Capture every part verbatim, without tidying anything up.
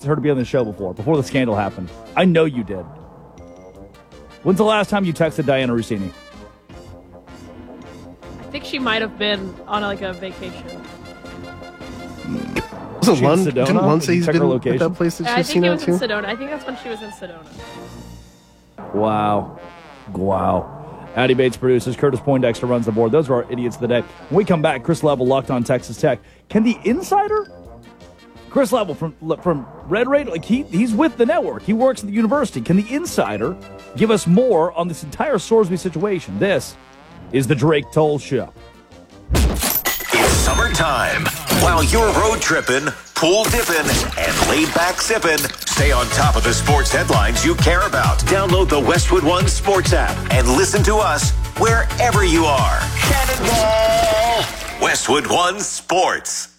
her to be on the show before, before the scandal happened. I know you did. When's the last time you texted Diana Rossini? I think she might have been on like a vacation. Was it Lund? Didn't Lund say he's been at that place that I she's think seen it out was too? in Sedona. I think that's when she was in Sedona. Wow. Wow. Addie Bates produces. Curtis Poindexter runs the board. Those are our idiots of the day. When we come back, Chris Level, Locked On Texas Tech. Can the insider, Chris Level from from Red Radio, like he he's with the network. He works at the university. Can the insider give us more on this entire Sorsby situation? This is the Drake Toll Show. It's summertime. While you're road tripping, pool dipping, and laid back sipping, stay on top of the sports headlines you care about. Download the Westwood One Sports app and listen to us wherever you are. Cannonball! Westwood One Sports.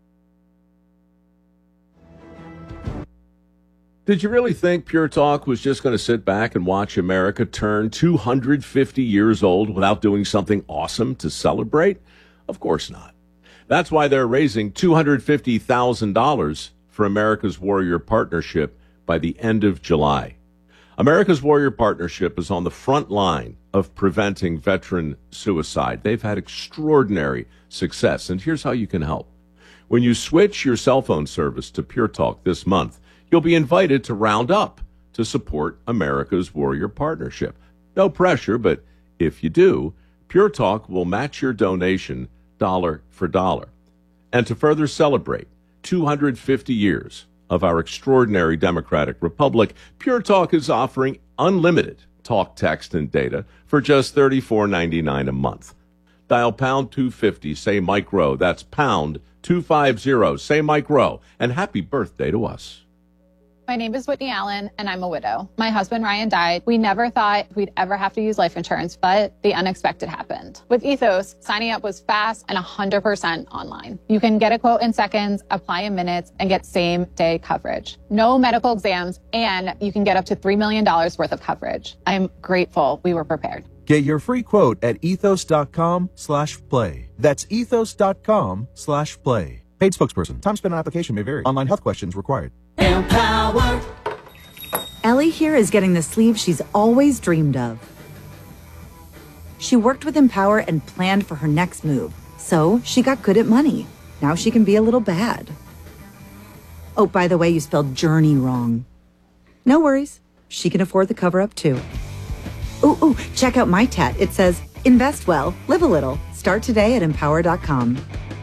Did you really think Pure Talk was just going to sit back and watch America turn two hundred fifty years old without doing something awesome to celebrate? Of course not. That's why they're raising two hundred fifty thousand dollars for America's Warrior Partnership by the end of July. America's Warrior Partnership is on the front line of preventing veteran suicide. They've had extraordinary success, and here's how you can help. When you switch your cell phone service to Pure Talk this month, you'll be invited to round up to support America's Warrior Partnership. No pressure, but if you do, Pure Talk will match your donation dollar for dollar. And to further celebrate two hundred fifty years of our extraordinary democratic republic, Pure Talk is offering unlimited talk, text, and data for just thirty-four ninety-nine a month. Dial pound two fifty, say Mike Rowe. That's pound two fifty, say Mike Rowe. And happy birthday to us. My name is Whitney Allen, and I'm a widow. My husband, Ryan, died. We never thought we'd ever have to use life insurance, but the unexpected happened. With Ethos, signing up was fast and one hundred percent online. You can get a quote in seconds, apply in minutes, and get same-day coverage. No medical exams, and you can get up to three million dollars worth of coverage. I'm grateful we were prepared. Get your free quote at ethos.com slash play. That's ethos.com slash play. Paid spokesperson. Time spent on application may vary. Online health questions required. Empower. Ellie here is getting the sleeve she's always dreamed of. She worked with Empower and planned for her next move, so she got good at money. Now she can be a little bad. Oh, by the way, you spelled journey wrong. No worries. She can afford the cover-up, too. Ooh, ooh, check out my tat. It says, invest well, live a little. Start today at empower dot com.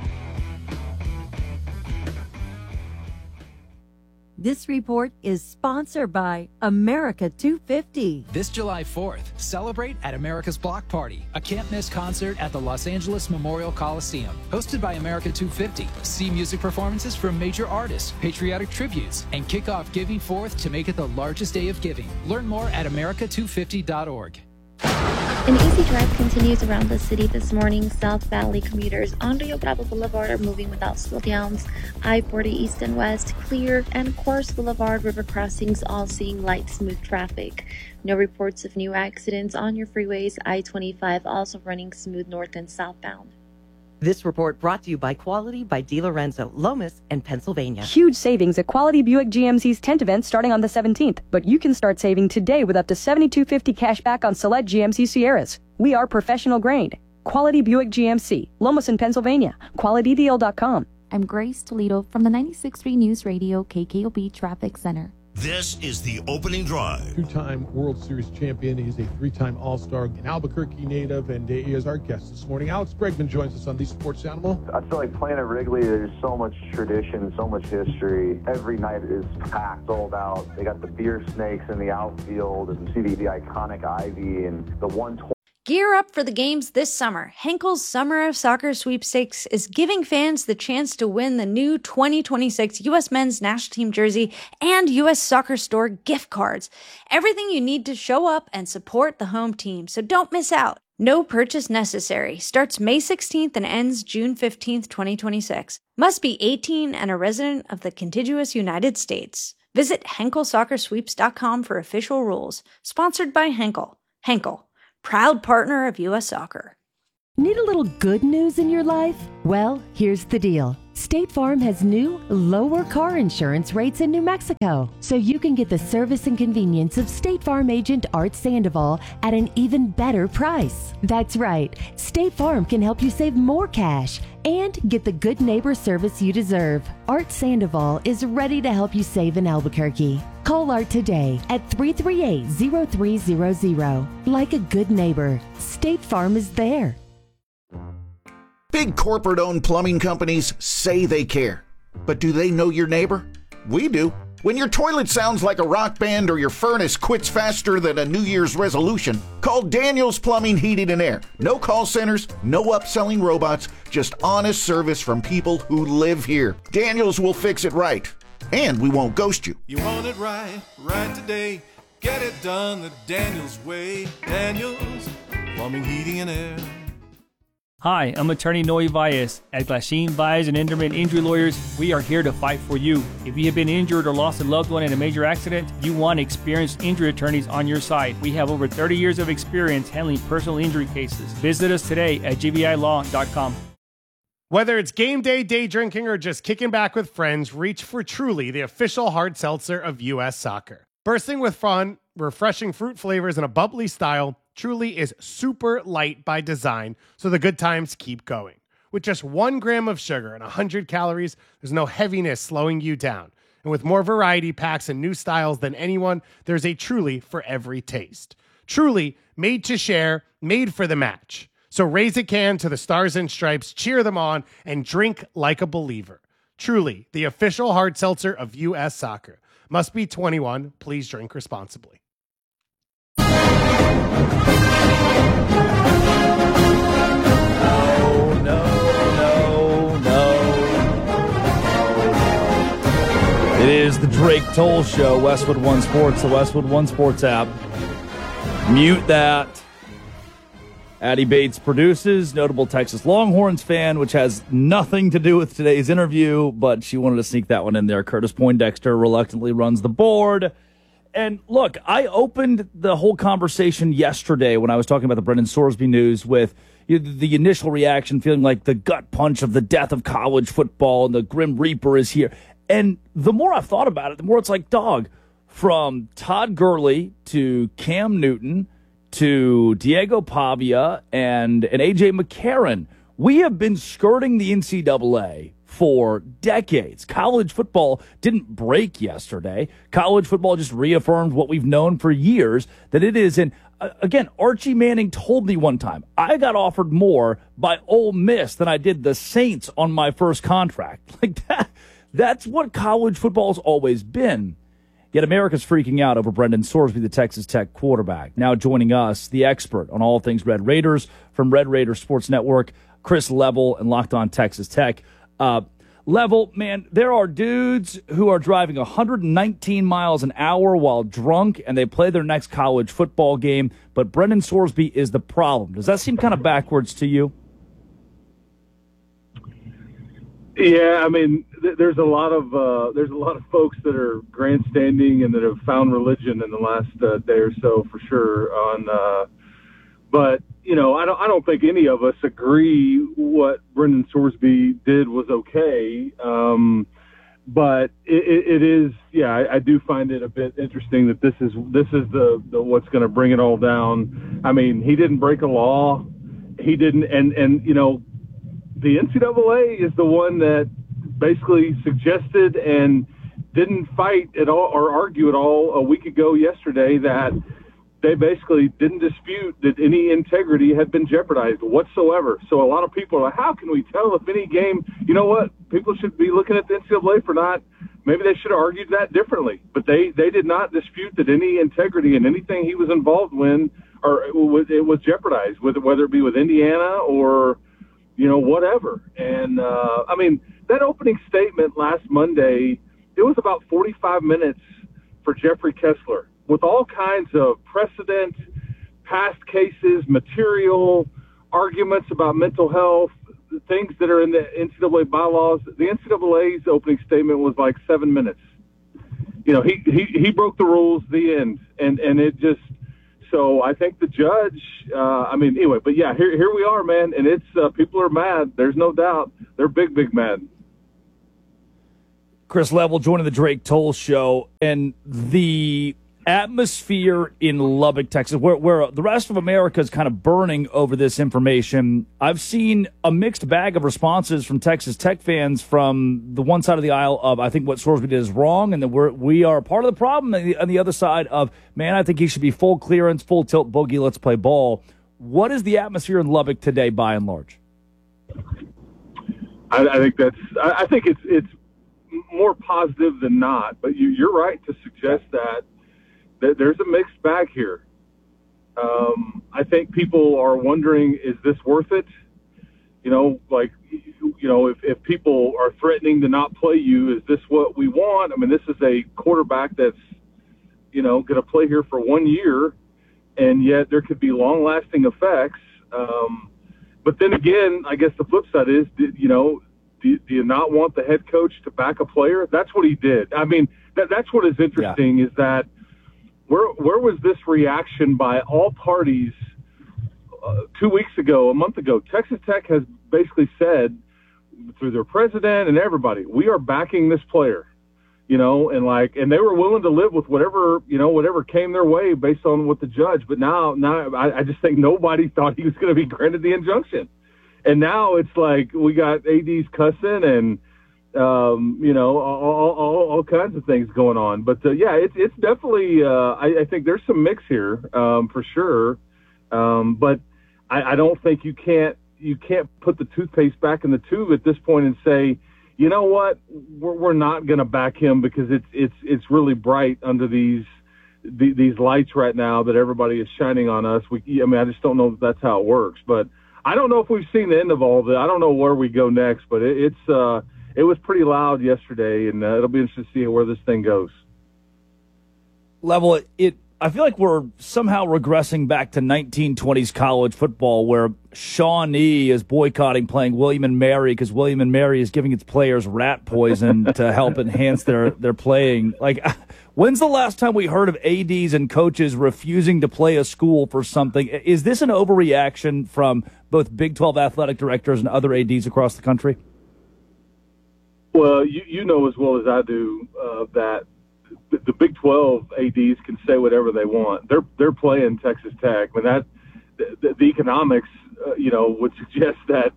This report is sponsored by America two fifty. This July fourth, celebrate at America's Block Party, a can't-miss concert at the Los Angeles Memorial Coliseum. Hosted by America two fifty, see music performances from major artists, patriotic tributes, and kick off Giving Fourth to make it the largest day of giving. Learn more at america two fifty dot org. An easy drive continues around the city this morning. South Valley commuters on Rio Bravo Boulevard are moving without slowdowns. I forty east and west clear, and Course Boulevard river crossings all seeing light, smooth traffic. No reports of new accidents on your freeways. I twenty-five also running smooth north and southbound. This report brought to you by Quality by DiLorenzo, Lomas, and Pennsylvania. Huge savings at Quality Buick G M C's tenth event starting on the seventeenth. But you can start saving today with up to seventy-two fifty cash back on select G M C Sierras. We are professional grade. Quality Buick G M C, Lomas in Pennsylvania. quality deal dot com. I'm Grace Toledo from the ninety-six point three News Radio K K O B Traffic Center. This is the opening drive. Two-time World Series champion. He's a three-time All-Star, an Albuquerque native, and he is our guest this morning. Alex Bregman joins us on the Sports Animal. I feel like playing at Wrigley, there's so much tradition, so much history. Every night is packed, sold out. They got the beer snakes in the outfield, and see the, the iconic Ivy and the one twenty. Gear up for the games this summer. Henkel's Summer of Soccer Sweepstakes is giving fans the chance to win the new twenty twenty-six U S Men's National Team jersey and U S Soccer Store gift cards. Everything you need to show up and support the home team, so don't miss out. No purchase necessary. Starts May sixteenth and ends June fifteenth, twenty twenty-six. Must be eighteen and a resident of the contiguous United States. Visit henkel soccer sweeps dot com for official rules. Sponsored by Henkel. Henkel, proud partner of U S Soccer. Need a little good news in your life? Well, here's the deal. State Farm has new, lower car insurance rates in New Mexico, so you can get the service and convenience of State Farm agent Art Sandoval at an even better price. That's right, State Farm can help you save more cash and get the good neighbor service you deserve. Art Sandoval is ready to help you save in Albuquerque. Call Art today at three three eight, zero three zero zero. Like a good neighbor, State Farm is there. Big corporate-owned plumbing companies say they care. But do they know your neighbor? We do. When your toilet sounds like a rock band or your furnace quits faster than a New Year's resolution, call Daniels Plumbing, Heating, and Air. No call centers, no upselling robots, just honest service from people who live here. Daniels will fix it right, and we won't ghost you. You want it right, right today. Get it done the Daniels way. Daniels Plumbing, Heating, and Air. Hi, I'm attorney Noe Valles. At Glasheen, Valles, and Enderman Injury Lawyers, we are here to fight for you. If you have been injured or lost a loved one in a major accident, you want experienced injury attorneys on your side. We have over thirty years of experience handling personal injury cases. Visit us today at g v i law dot com. Whether it's game day, day drinking, or just kicking back with friends, reach for Truly, the official hard seltzer of U S Soccer. Bursting with fun, refreshing fruit flavors, and a bubbly style, Truly is super light by design, so the good times keep going. With just one gram of sugar and one hundred calories, there's no heaviness slowing you down. And with more variety packs and new styles than anyone, there's a Truly for every taste. Truly, made to share, made for the match. So raise a can to the Stars and Stripes, cheer them on, and drink like a believer. Truly, the official hard seltzer of U S Soccer. Must be twenty-one. Please drink responsibly. No, no, no, no. It is the Drake Toll Show, Westwood One Sports, the Westwood One Sports app. Mute that. Addie Bates produces, notable Texas Longhorns fan, which has nothing to do with today's interview, but she wanted to sneak that one in there. Curtis Poindexter reluctantly runs the board. And look, I opened the whole conversation yesterday when I was talking about the Brendan Sorsby news with the initial reaction feeling like the gut punch of the death of college football and the Grim Reaper is here. And the more I've thought about it, the more it's like, dog, from Todd Gurley to Cam Newton to Diego Pavia and, and A J McCarron, we have been skirting the N C double A for decades. College football didn't break yesterday. College football just reaffirmed what we've known for years, that it is in, uh, again, Archie Manning told me one time, I got offered more by Ole Miss than I did the Saints on my first contract. Like that, that's what college football has always been. Yet America's freaking out over Brendan Sorsby, the Texas Tech quarterback. Now joining us, the expert on all things Red Raiders from Red Raider Sports Network, Chris Level and Locked On Texas Tech. Uh, Level, man, there are dudes who are driving one hundred nineteen miles an hour while drunk, and they play their next college football game, but Brendan Sorsby is the problem. Does that seem kind of backwards to you? Yeah, I mean, th- there's a lot of uh, there's a lot of folks that are grandstanding and that have found religion in the last uh, day or so, for sure. On, uh, but you know, I don't I don't think any of us agree what Brendan Sorsby did was okay. Um, but it, it, it is, yeah, I, I do find it a bit interesting that this is this is the, the what's going to bring it all down. I mean, he didn't break a law. He didn't, and and you know. The N C double A is the one that basically suggested and didn't fight at all or argue at all a week ago yesterday that they basically didn't dispute that any integrity had been jeopardized whatsoever. So a lot of people are like, how can we tell if any game, you know what, people should be looking at the N C double A for not, maybe they should have argued that differently. But they, they did not dispute that any integrity in anything he was involved in, or it was, it was jeopardized, whether it be with Indiana or, you know, whatever. And, uh, I mean, that opening statement last Monday, it was about forty-five minutes for Jeffrey Kessler with all kinds of precedent, past cases, material, arguments about mental health, things that are in the N C double A bylaws. The N C double A's opening statement was like seven minutes. You know, he, he, he broke the rules, the end. And, and it just so I think the judge, uh, I mean, anyway, but yeah, here here we are, man, and it's uh, people are mad. There's no doubt. They're big, big mad. Chris Level joining the Drake Toll Show, and the atmosphere in Lubbock, Texas, where, where the rest of America is kind of burning over this information. I've seen a mixed bag of responses from Texas Tech fans from the one side of the aisle of, I think what Sorsby did is wrong, and that we're, we are part of the problem, and the, on the other side of, man, I think he should be full clearance, full tilt boogie, let's play ball. What is the atmosphere in Lubbock today, by and large? I, I think that's, I, I think it's, it's more positive than not, but you, you're right to suggest that there's a mixed bag here. Um, I think people are wondering, is this worth it? You know, like, you know, if, if people are threatening to not play you, is this what we want? I mean, this is a quarterback that's, you know, going to play here for one year, and yet there could be long-lasting effects. Um, but then again, I guess the flip side is, you know, do, do you not want the head coach to back a player? That's what he did. I mean, that, that's what is interesting, yeah. is that Where where was this reaction by all parties uh, two weeks ago, a month ago? Texas Tech has basically said through their president and everybody, we are backing this player, you know, and like, and they were willing to live with whatever, you know, whatever came their way based on what the judge. But now, now I, I just think nobody thought he was going to be granted the injunction, and now it's like we got A Ds cussing and. Um, you know, all, all, all kinds of things going on. But, uh, yeah, it's it's definitely, uh, I, I think there's some mix here, um, for sure. Um, but I, I don't think you can't, you can't put the toothpaste back in the tube at this point and say, you know what, we're, we're not going to back him because it's, it's, it's really bright under these, the, these lights right now that everybody is shining on us. We, I mean, I just don't know if that's how it works, but I don't know if we've seen the end of all of it. I don't know where we go next, but it, it's, uh, it was pretty loud yesterday, and uh, it'll be interesting to see where this thing goes. Level, it, it. I feel like we're somehow regressing back to nineteen twenties college football, where Shawnee is boycotting playing William and Mary because William and Mary is giving its players rat poison to help enhance their, their playing. Like, when's the last time we heard of A Ds and coaches refusing to play a school for something? Is this an overreaction from both Big twelve athletic directors and other A Ds across the country? Well, you, you know as well as I do uh, that the, the Big twelve A Ds can say whatever they want. They're they're playing Texas Tech. I mean, that the, the economics, uh, you know, would suggest that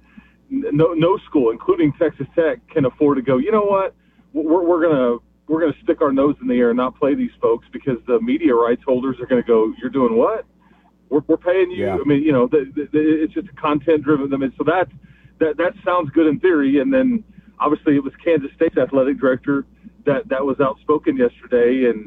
no no school, including Texas Tech, can afford to go. You know what? We're we're gonna we're gonna stick our nose in the air and not play these folks because the media rights holders are gonna go. You're doing what? We're we're paying you. Yeah. I mean, you know, the, the, the, it's just a content driven. I mean, so that that that sounds good in theory, and then. Obviously, it was Kansas State's athletic director that, that was outspoken yesterday, and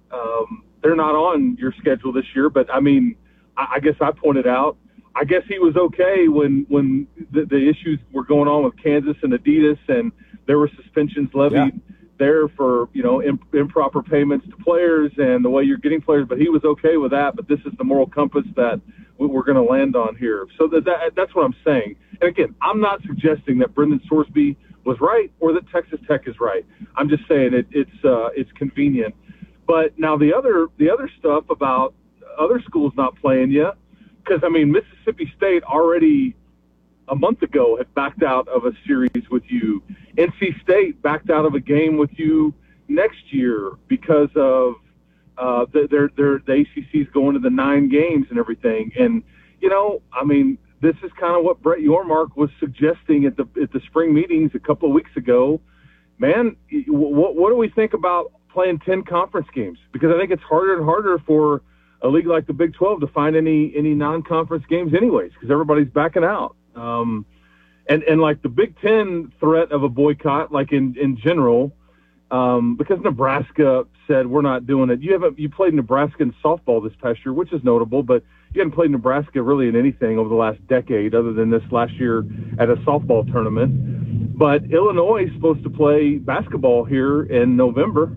um, they're not on your schedule this year. But, I mean, I, I guess I pointed out, I guess he was okay when, when the, the issues were going on with Kansas and Adidas, and there were suspensions levied yeah. there for, you know, imp- improper payments to players and the way you're getting players. But he was okay with that. But this is the moral compass that we're going to land on here. So that, that that's what I'm saying. And, again, I'm not suggesting that Brendan Sorsby – was right or that Texas Tech is right. I'm just saying it, it's uh, it's convenient. But now the other the other stuff about other schools not playing you, because, I mean, Mississippi State already a month ago had backed out of a series with you. N C State backed out of a game with you next year because of uh, the, their, their, the A C C's going to the nine games and everything. And, you know, I mean, this is kind of what Brett Yormark was suggesting at the at the spring meetings a couple of weeks ago. Man, what what do we think about playing ten conference games? Because I think it's harder and harder for a league like the Big twelve to find any any non-conference games anyways, because everybody's backing out. Um, and, and like the Big Ten threat of a boycott, like in, in general, um, because Nebraska said we're not doing it. You haven't you played Nebraska in softball this past year, which is notable, but you hadn't played Nebraska really in anything over the last decade other than this last year at a softball tournament. But Illinois is supposed to play basketball here in November.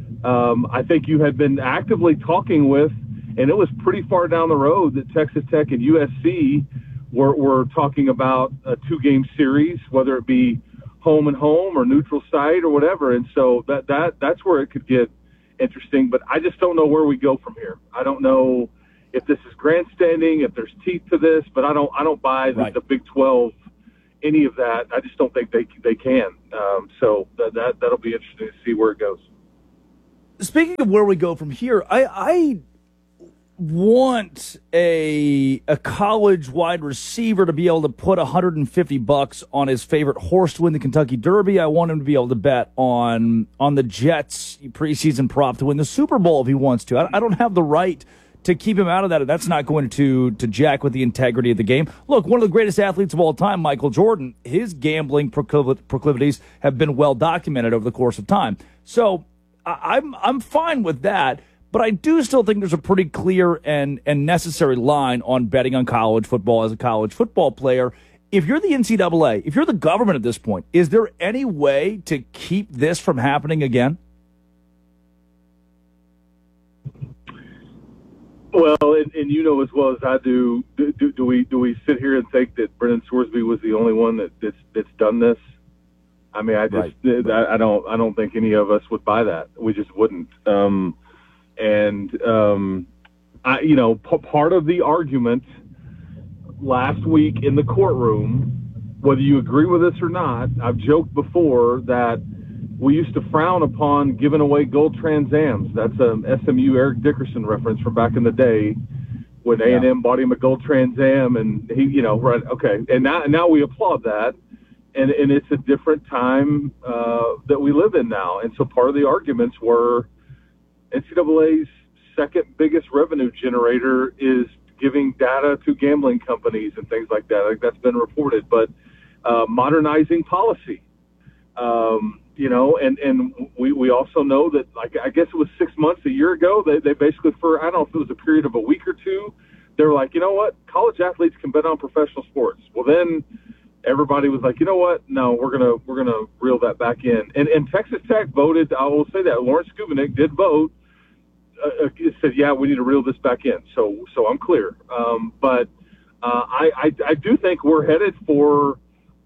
Um, I think you had been actively talking with, and it was pretty far down the road that Texas Tech and U S C were, were talking about a two-game series, whether it be home and home or neutral site or whatever. And so that, that that's where it could get interesting. But I just don't know where we go from here. I don't know if this is grandstanding, if there's teeth to this, but I don't I don't buy the, Right. the Big twelve, any of that. I just don't think they they can. Um, so that, that that'll be interesting to see where it goes. Speaking of where we go from here, I, I want a a college wide receiver to be able to put one hundred fifty bucks on his favorite horse to win the Kentucky Derby. I want him to be able to bet on on the Jets preseason prop to win the Super Bowl if he wants to. I, I don't have the right to keep him out of that, and that's not going to to jack with the integrity of the game. Look, one of the greatest athletes of all time, Michael Jordan, his gambling procliv- proclivities have been well documented over the course of time. So I, I'm I'm fine with that. But I do still think there's a pretty clear and, and necessary line on betting on college football as a college football player. If you're the N C double A, if you're the government at this point, is there any way to keep this from happening again? Well, and, and you know as well as I do, do, do, do we do we sit here and think that Brennan Sorsby was the only one that, that's that's done this? I mean, I just Right. I, I don't I don't think any of us would buy that. We just wouldn't. Um, and um, I, you know, p- part of the argument last week in the courtroom, whether you agree with this or not, I've joked before that we used to frown upon giving away gold Trans Ams. That's a S M U Eric Dickerson reference from back in the day when A and M bought him a gold Trans Am, and he, you know, right, okay. And now, now we applaud that, and and it's a different time uh, that we live in now. And so part of the arguments were N C double A's second biggest revenue generator is giving data to gambling companies and things like that. Like that's been reported, but uh, modernizing policy. Um, You know, and, and we, we also know that, like, I guess it was six months, a year ago, they, they basically, for, I don't know if it was a period of a week or two, they were like, you know what, college athletes can bet on professional sports. Well, then everybody was like, you know what, no, we're going to we're gonna reel that back in. And, and Texas Tech voted, I will say that, Lawrence Kubinick did vote, uh, said, yeah, we need to reel this back in. So so I'm clear. Um, but uh, I, I, I do think we're headed for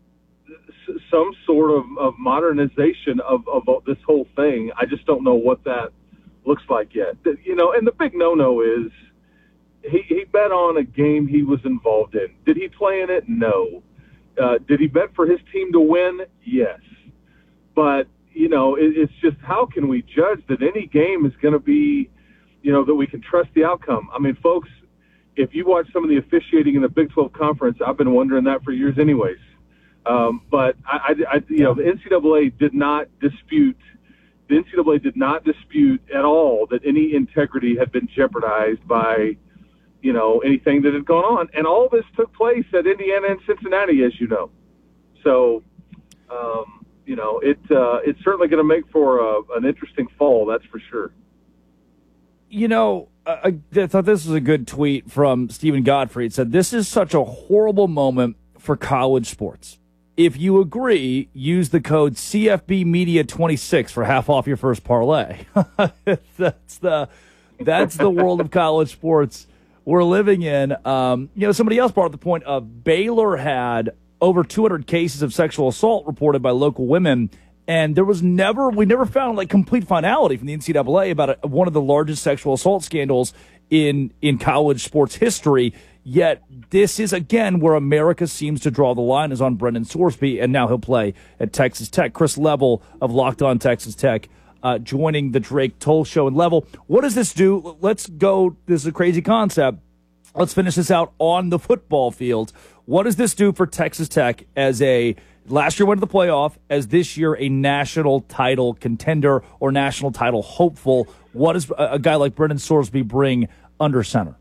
some sort of, of modernization of, of this whole thing. I just don't know what that looks like yet. You know, and the big no-no is he, he bet on a game he was involved in. Did he play in it? No. Uh, did he bet for his team to win? Yes. But, you know, it, it's just how can we judge that any game is going to be, you know, that we can trust the outcome? I mean, folks, if you watch some of the officiating in the Big twelve Conference, I've been wondering that for years anyways. Um, but I, I, I, you know, the N C double A did not dispute. The N C double A did not dispute at all that any integrity had been jeopardized by, you know, anything that had gone on. And all this took place at Indiana and Cincinnati, as you know. So, um, you know, it uh, it's certainly going to make for a, an interesting fall. That's for sure. You know, I, I thought this was a good tweet from Stephen Godfrey. It said, "This is such a horrible moment for college sports. If you agree, use the code C F B Media twenty-six for half off your first parlay." that's the that's the world of college sports we're living in. Um, you know, somebody else brought up the point of Baylor had over two hundred cases of sexual assault reported by local women, and there was never we never found like complete finality from the N C double A about a, one of the largest sexual assault scandals in in college sports history. Yet this is, again, where America seems to draw the line is on Brennan Sorsby, and now he'll play at Texas Tech. Chris Level of Locked On Texas Tech uh, joining the Drake Toll Show. And Level, what does this do? Let's go. This is a crazy concept. Let's finish this out on the football field. What does this do for Texas Tech as a last year went to the playoff, as this year a national title contender or national title hopeful? What does a, a guy like Brennan Sorsby bring under center?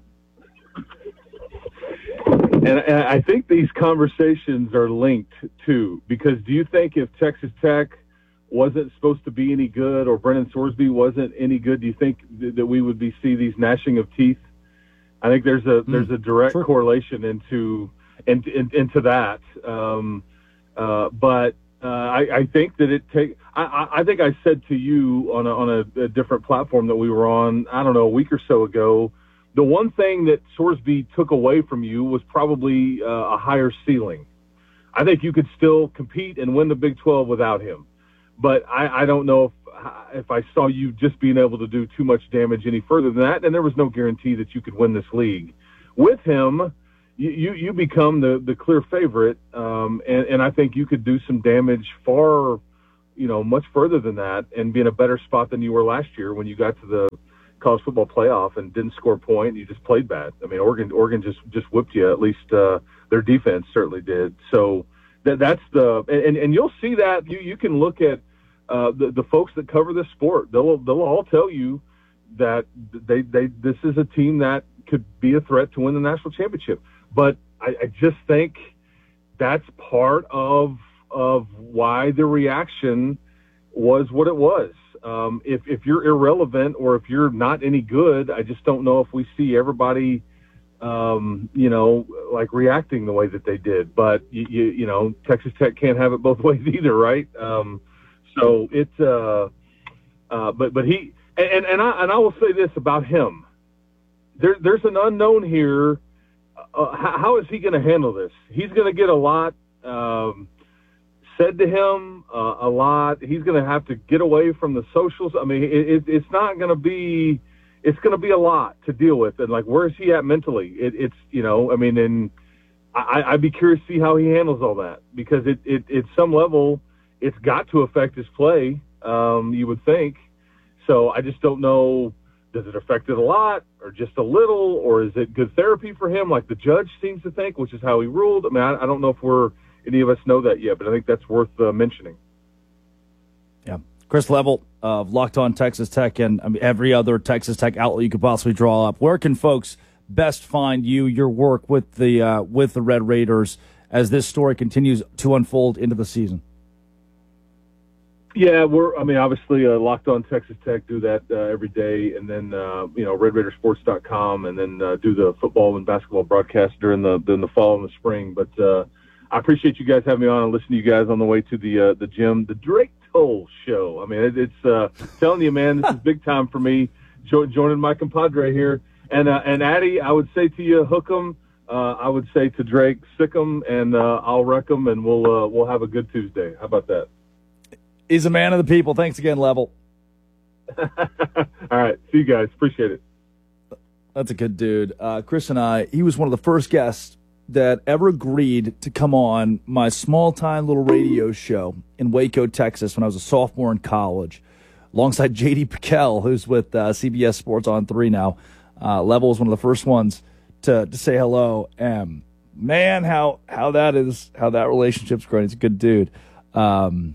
And, and I think these conversations are linked, too, because do you think if Texas Tech wasn't supposed to be any good or Brennan Sorsby wasn't any good, do you think th- that we would be see these gnashing of teeth? I think there's a mm, there's a direct sure. correlation into in, in, into that. Um, uh, but uh, I, I think that it take. I, I think I said to you on a, on a, a different platform that we were on, I don't know, a week or so ago. The one thing that Sorsby took away from you was probably uh, a higher ceiling. I think you could still compete and win the Big twelve without him. but I, I don't know if if I saw you just being able to do too much damage any further than that, and there was no guarantee that you could win this league. With him, you you, you become the, the clear favorite, um, and, and I think you could do some damage far, you know, much further than that, and be in a better spot than you were last year when you got to the college football playoff and didn't score a point. You just played bad. I mean, Oregon Oregon just just whipped you. At least uh, their defense certainly did. So that that's the and, and you'll see that you you can look at. Uh, the, the folks that cover this sport, they'll they'll all tell you that they they this is a team that could be a threat to win the national championship. But I, I just think that's part of of why the reaction was what it was. Um, if if you're irrelevant or if you're not any good, I just don't know if we see everybody, um, you know, like reacting the way that they did. But you you, you know, Texas Tech can't have it both ways either, right? Um, So it's, uh, uh, but but he and and I and I will say this about him. There there's an unknown here. Uh, how, how is he going to handle this? He's going to get a lot um, said to him, uh, a lot. He's going to have to get away from the socials. I mean, it, it, it's not going to be. It's going to be a lot to deal with. And like, where is he at mentally? It, it's you know, I mean, and I, I'd be curious to see how he handles all that, because it it at some level. It's got to affect his play, um, you would think. So I just don't know, does it affect it a lot or just a little, or is it good therapy for him like the judge seems to think, which is how he ruled? I mean, I, I don't know if we're any of us know that yet, but I think that's worth uh, mentioning. Yeah. Chris Level of Locked On Texas Tech and I mean, every other Texas Tech outlet you could possibly draw up. Where can folks best find you, your work with the uh, with the Red Raiders as this story continues to unfold into the season? Yeah, we're, I mean, obviously, uh, Locked On Texas Tech, do that uh, every day, and then, uh, you know, red raider sports dot com, and then uh, do the football and basketball broadcast during the during the fall and the spring. But uh, I appreciate you guys having me on and listening to you guys on the way to the uh, the gym. The Drake Toll Show. I mean, it, it's uh, telling you, man, this is big time for me, jo- joining my compadre here. And, uh, and Addy, I would say to you, hook 'em. Uh, I would say to Drake, sick 'em, and uh, I'll wreck 'em, and we'll uh, we'll have a good Tuesday. How about that? He's a man of the people. Thanks again, Level. All right. See you guys. Appreciate it. That's a good dude. Uh, Chris and I, he was one of the first guests that ever agreed to come on my small-time little radio show in Waco, Texas, when I was a sophomore in college, alongside J D Piquel, who's with uh, C B S Sports on three now. Uh, Level was one of the first ones to, to say hello. And, man, how how that is, how that relationship's growing. He's a good dude. Um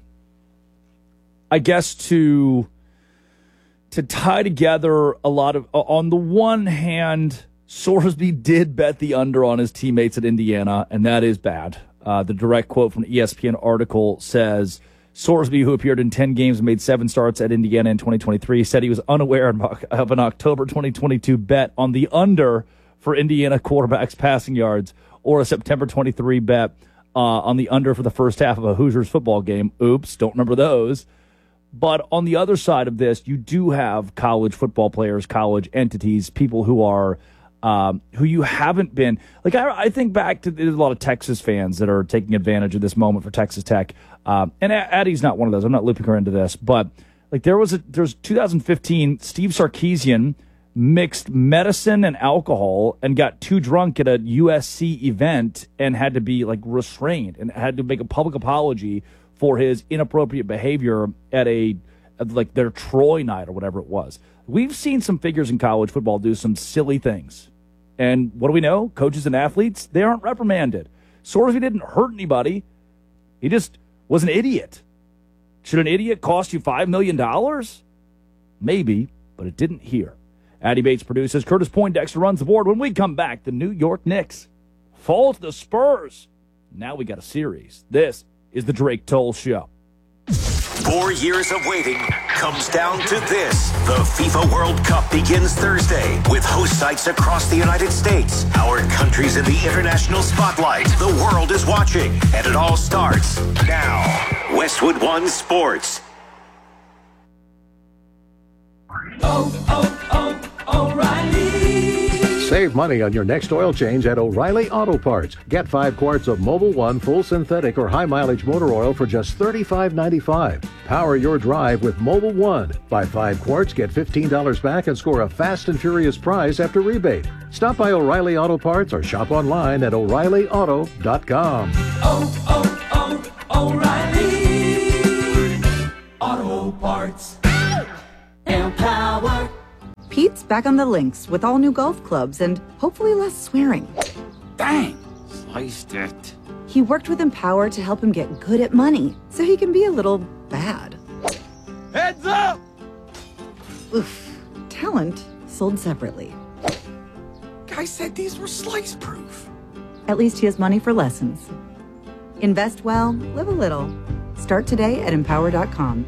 I guess to to tie together a lot of, on the one hand, Sorsby did bet the under on his teammates at Indiana, and that is bad. Uh, the direct quote from the E S P N article says, Sorsby, who appeared in ten games and made seven starts at Indiana in twenty twenty-three, said he was unaware of an October twenty twenty-two bet on the under for Indiana quarterbacks passing yards, or a September twenty-three bet uh, on the under for the first half of a Hoosiers football game. Oops, don't remember those. But on the other side of this, you do have college football players, college entities, people who are um, who you haven't been. Like, I, I think back to there's a lot of Texas fans that are taking advantage of this moment for Texas Tech. Um, and Addie's not one of those. I'm not looping her into this. But, like, there was a there's two thousand fifteen, Steve Sarkisian mixed medicine and alcohol and got too drunk at a U S C event and had to be, like, restrained and had to make a public apology for his inappropriate behavior at a at like their Troy night or whatever it was. We've seen some figures in college football do some silly things. And what do we know? Coaches and athletes, they aren't reprimanded. Sorsby didn't hurt anybody. He just was an idiot. Should an idiot cost you five million dollars? Maybe, but it didn't here. Addy Bates produces. Curtis Poindexter runs the board. When we come back, the New York Knicks fall to the Spurs. Now we got a series. This is the Drake Toll Show. Four years of waiting comes down to this. The FIFA World Cup begins Thursday with host sites across the United States. Our country's in the international spotlight. The world is watching, and it all starts now. Westwood One Sports. Oh, oh, oh, O'Reilly. Save money on your next oil change at O'Reilly Auto Parts. Get five quarts of Mobil one full synthetic or high mileage motor oil for just thirty-five ninety-five. Power your drive with Mobil one. Buy five quarts, get fifteen dollars back, and score a fast and furious prize after rebate. Stop by O'Reilly Auto Parts or shop online at O'Reilly Auto dot com. Oh, oh, oh, O'Reilly Auto Parts. Empower. Pete's back on the links with all new golf clubs and hopefully less swearing. Dang, sliced it. He worked with Empower to help him get good at money, so he can be a little bad. Heads up! Oof. Talent sold separately. Guy said these were slice proof. At least he has money for lessons. Invest well, live a little. Start today at empower dot com.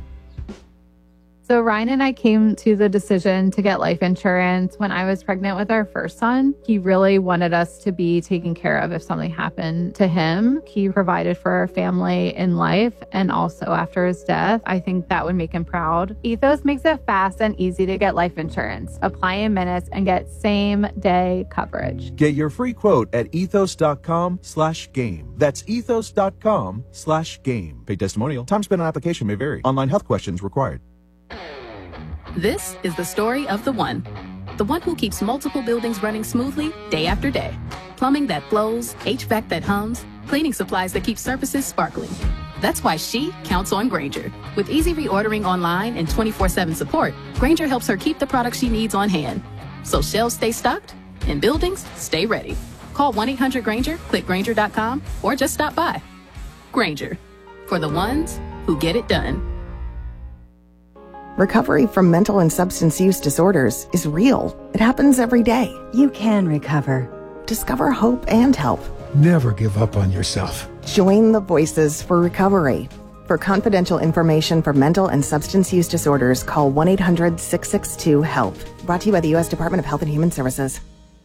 So Ryan and I came to the decision to get life insurance when I was pregnant with our first son. He really wanted us to be taken care of if something happened to him. He provided for our family in life and also after his death. I think that would make him proud. Ethos makes it fast and easy to get life insurance. Apply in minutes and get same day coverage. Get your free quote at ethos dot com slash game. That's ethos dot com slash game. Paid testimonial. Time spent on application may vary. Online health questions required. This is the story of the one. The one who keeps multiple buildings running smoothly day after day. Plumbing that flows, H V A C that hums, cleaning supplies that keep surfaces sparkling. That's why she counts on Grainger. With easy reordering online and twenty-four seven support, Grainger helps her keep the products she needs on hand. So shelves stay stocked and buildings stay ready. Call one eight hundred Grainger, click Grainger dot com, or just stop by. Grainger, for the ones who get it done. Recovery from mental and substance use disorders is real. It happens every day. You can recover. Discover hope and help. Never give up on yourself. Join the Voices for Recovery. For confidential information for mental and substance use disorders, call one eight hundred six six two HELP. Brought to you by the U S Department of Health and Human Services.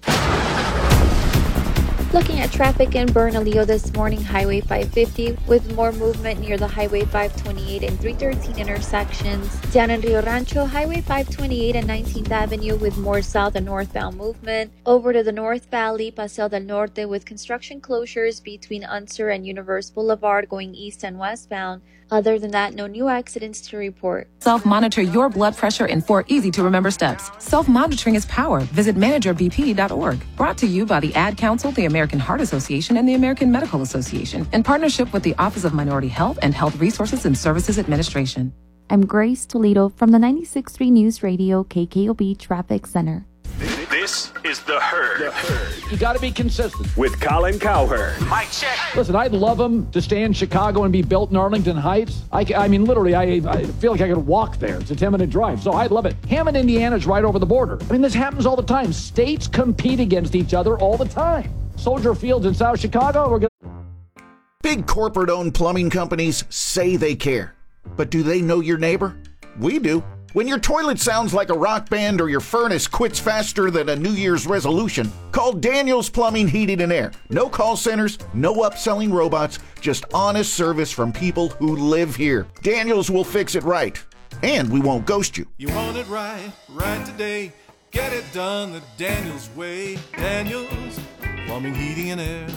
Looking at traffic in Bernalillo this morning, Highway five fifty, with more movement near the Highway five twenty-eight and three thirteen intersections. Down in Rio Rancho, Highway five twenty-eight and nineteenth Avenue with more south and northbound movement. Over to the North Valley, Paseo del Norte with construction closures between Unser and Universe Boulevard going east and westbound. Other than that, no new accidents to report. Self-monitor your blood pressure in four easy-to-remember steps. Self-monitoring is power. Visit manager b p dot org. Brought to you by the Ad Council, the American Heart Association, and the American Medical Association, in partnership with the Office of Minority Health and Health Resources and Services Administration. I'm Grace Toledo from the ninety-six point three News Radio K K O B Traffic Center. This is The Herd. The Herd. You got to be consistent. With Colin Cowherd. Mike check. Listen, I'd love him to stay in Chicago and be built in Arlington Heights. I, I mean, literally, I, I feel like I could walk there. It's a ten-minute drive, so I'd love it. Hammond, Indiana's right over the border. I mean, this happens all the time. States compete against each other all the time. Soldier Field's in South Chicago. We're gonna... Big corporate-owned plumbing companies say they care. But do they know your neighbor? We do. When your toilet sounds like a rock band or your furnace quits faster than a New Year's resolution, call Daniels Plumbing, Heating, and Air. No call centers, no upselling robots, just honest service from people who live here. Daniels will fix it right, and we won't ghost you. You want it right, right today. Get it done the Daniels way. Daniels Plumbing, Heating, and Air.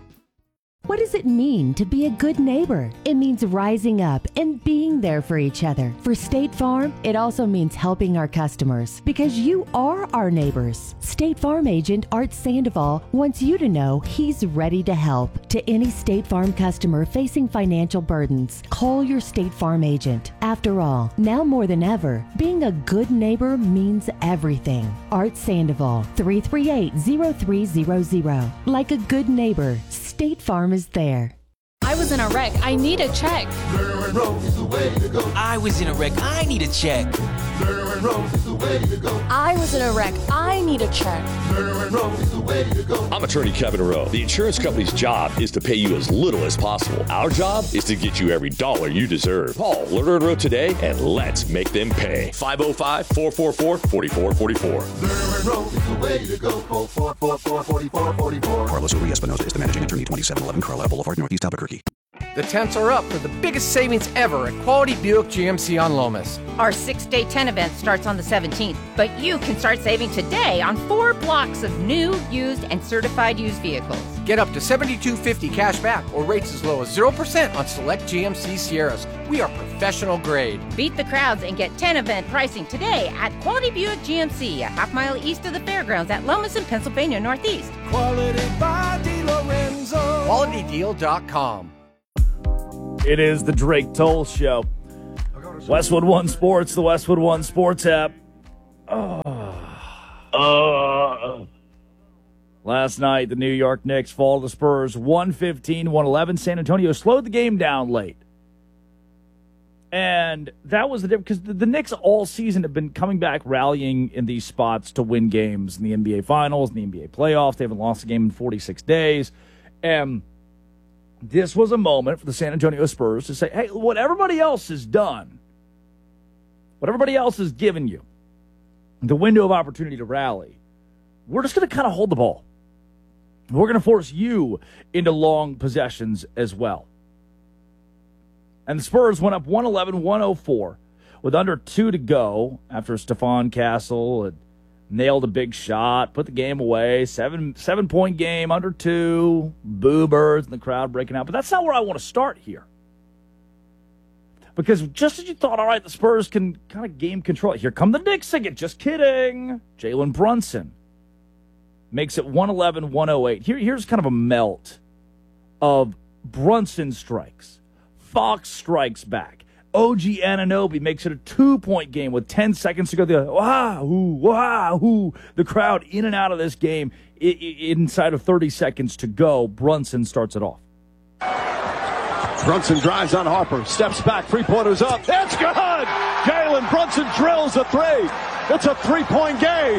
What does it mean to be a good neighbor? It means rising up and being there for each other. For State Farm, it also means helping our customers because you are our neighbors. State Farm agent Art Sandoval wants you to know he's ready to help. To any State Farm customer facing financial burdens, call your State Farm agent. After all, now more than ever, being a good neighbor means everything. Art Sandoval, three three eight, zero three zero zero. Like a good neighbor, State Farm is there. I was in a wreck. I need a check. Lerner Road is the way to go. I was in a wreck. I need a check. Lerner Road is the way to go. I was in a wreck. I need a check. Lerner Road is the way to go. I'm attorney Kevin Rowe. The insurance company's job is to pay you as little as possible. Our job is to get you every dollar you deserve. Call Lerner Rowe today and let's make them pay. five oh five, four four four, four four four four. Lerner Road is the way to go. Call four four four, four four four four. Carlos Uri Espinosa is the managing attorney, twenty-seven eleven Carlisle Boulevard, Northeast Albuquerque. The temps are up for the biggest savings ever at Quality Buick G M C on Lomas. Our six-day tent event starts on the seventeenth, but you can start saving today on four blocks of new, used, and certified used vehicles. Get up to seventy-two dollars and fifty cents cash back or rates as low as zero percent on select G M C Sierras. We are professional grade. Beat the crowds and get tent event pricing today at Quality Buick G M C, a half mile east of the fairgrounds at Lomas in Pennsylvania Northeast. Quality by DeLorenzo. quality deal dot com. It is the Drake Toll Show. Westwood One Sports, the Westwood One Sports app. Oh. Uh. Last night, the New York Knicks fall to the Spurs one fifteen to one eleven. San Antonio slowed the game down late. And that was the difference, because the, the Knicks all season have been coming back, rallying in these spots to win games in the N B A Finals, in the N B A playoffs. They haven't lost a game in forty-six days. And this was a moment for the San Antonio Spurs to say, hey, what everybody else has done, what everybody else has given you, the window of opportunity to rally, we're just going to kind of hold the ball. We're going to force you into long possessions as well. And the Spurs went up one eleven to one oh four with under two to go after Stephon Castle had nailed a big shot, put the game away. Seven, seven-point game, under two, boo birds, and the crowd breaking out. But that's not where I want to start here. Because just as you thought, all right, the Spurs can kind of game control. Here come the Knicks again. Just kidding. Jalen Brunson makes it one eleven to one oh eight. Here, here's kind of a melt of Brunson strikes. Fox strikes back. O G Anunoby makes it a two-point game with ten seconds to go. The wow, wow, the crowd in and out of this game I- I- inside of thirty seconds to go. Brunson starts it off. Brunson drives on Harper, steps back, three-pointers up. It's good! Jalen Brunson drills a three. It's a three-point game.